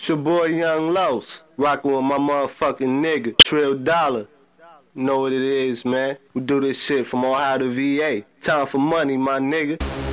It's your boy Young Los, rockin' with my motherfucking nigga, Trill Dollar. You know what it is, man. We do this shit from Ohio to VA. Time for money, my nigga.